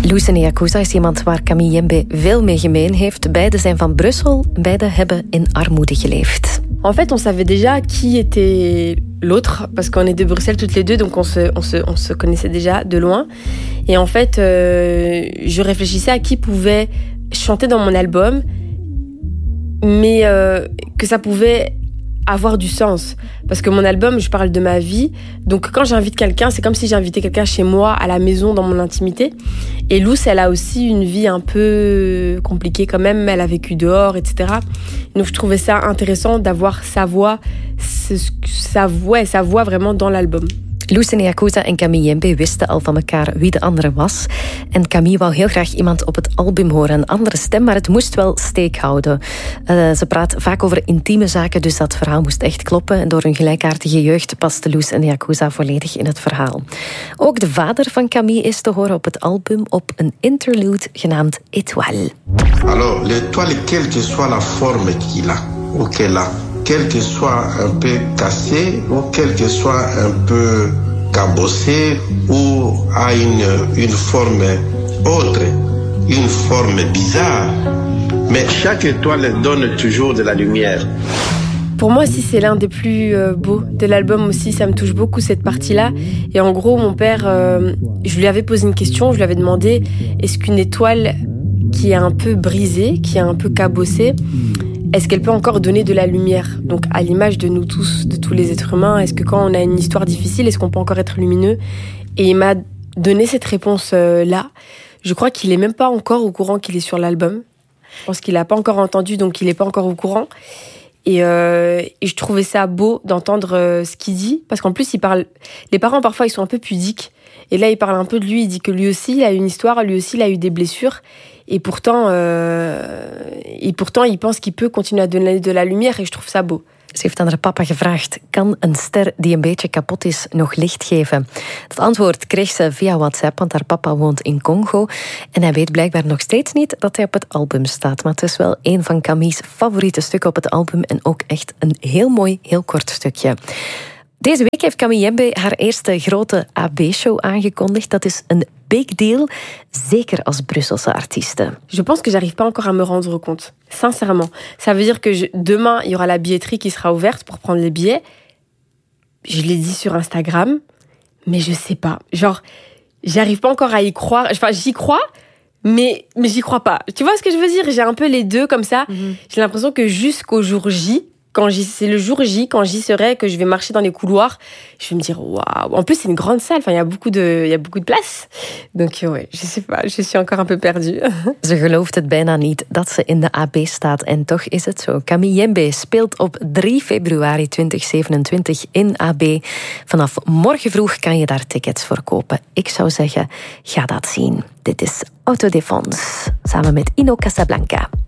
Loes en Yakuza is iemand waar Camille Yembe veel mee gemeen heeft. Beiden zijn van Brussel, beiden hebben in armoede geleefd. En fait, on savait déjà qui était l'autre, parce qu'on est de Bruxelles toutes les deux, donc on se connaissait déjà de loin. Et en fait, je réfléchissais à qui pouvait chanter dans mon album, mais que ça pouvait avoir du sens. Parce que mon album, je parle de ma vie. Donc quand j'invite quelqu'un, c'est comme si j'invitais quelqu'un chez moi, à la maison, dans mon intimité. Et Loes, elle a aussi une vie un peu compliquée quand même. Elle a vécu dehors, etc. Donc je trouvais ça intéressant d'avoir sa voix vraiment dans l'album. Loes en Yakuza en Camille Yembe wisten al van elkaar wie de andere was. En Camille wou heel graag iemand op het album horen, een andere stem, maar het moest wel steek houden. Ze praat vaak over intieme zaken, dus dat verhaal moest echt kloppen. En door hun gelijkaardige jeugd paste Loes en Yakuza volledig in het verhaal. Ook de vader van Camille is te horen op het album op een interlude genaamd Étoile. Alors, l'étoile, quelle que soit la forme qu'il a, ou qu'elle a, quel que soit un peu cassé ou quel que soit un peu cabossé ou a une forme autre, une forme bizarre. Mais chaque étoile donne toujours de la lumière. Pour moi, si c'est l'un des plus beaux de l'album aussi, ça me touche beaucoup cette partie-là. Et en gros, mon père, je lui avais posé une question, je lui avais demandé, est-ce qu'une étoile qui est un peu brisée, qui est un peu cabossée, est-ce qu'elle peut encore donner de la lumière? Donc à l'image de nous tous, de tous les êtres humains, est-ce que quand on a une histoire difficile, est-ce qu'on peut encore être lumineux? Et il m'a donné cette réponse-là. Je crois qu'il est même pas encore au courant qu'il est sur l'album. Je pense qu'il l'a pas encore entendu, donc il est pas encore au courant. Et je trouvais ça beau d'entendre ce qu'il dit, parce qu'en plus il parle. Les parents parfois ils sont un peu pudiques, et là il parle un peu de lui. Il dit que lui aussi il a une histoire, lui aussi il a eu des blessures, et pourtant il pense qu'il peut continuer à donner de la lumière, et je trouve ça beau. Ze heeft aan haar papa gevraagd, kan een ster die een beetje kapot is nog licht geven? Het antwoord kreeg ze via WhatsApp, want haar papa woont in Congo. En hij weet blijkbaar nog steeds niet dat hij op het album staat. Maar het is wel een van Camille's favoriete stukken op het album. En ook echt een heel mooi, heel kort stukje. Deze week heeft Camille Yembe haar eerste grote AB-show aangekondigd. Dat is een big deal, zeker als Brusselse artieste. Je pense que j'arrive pas encore à me rendre compte, sincèrement. Ça veut dire que demain, il y aura la billetterie qui sera ouverte pour prendre les billets. Je l'ai dit sur Instagram, mais je sais pas. Genre, j'arrive pas encore à y croire. Enfin, j'y crois, mais j'y crois pas. Tu vois ce que je veux dire? J'ai un peu les deux comme ça. J'ai l'impression que jusqu'au jour J, c'est le jour J, quand j'y serai, que je vais marcher dans les couloirs, je vais me dire waouh. En plus, c'est une grande salle, enfin, il y a beaucoup de place. Donc ouais, je sais pas, je suis encore un peu perdue. Ze gelooft het bijna niet dat ze in de AB staat en toch is het zo. Camille Yembe speelt op 3 februari 2027 in AB. Vanaf morgen vroeg kan je daar tickets voor kopen. Ik zou zeggen, ga dat zien. Dit is Autodefense, samen met Ino Casablanca.